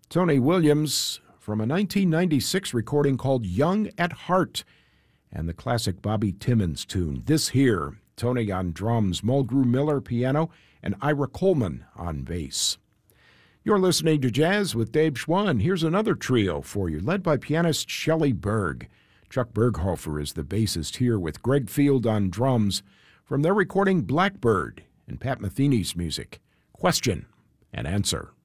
Tony Williams from a 1996 recording called Young at Heart, and the classic Bobby Timmons tune, This Here. Tony on drums, Mulgrew Miller piano, and Ira Coleman on bass. You're listening to Jazz with Dave Schwann. Here's another trio for you, led by pianist Shelley Berg. Chuck Berghofer is the bassist here with Greg Field on drums from their recording Blackbird and Pat Metheny's music, Question and Answer.